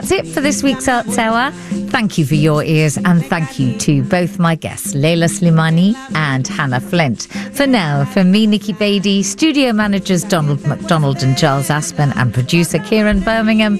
that's it for this week's Arts Hour. Thank you for your ears, and thank you to both my guests, Leila Slimani and Hannah Flint. For now, from me, Nikki Beattie, studio managers Donald McDonald and Giles Aspen, and producer Kieran Birmingham,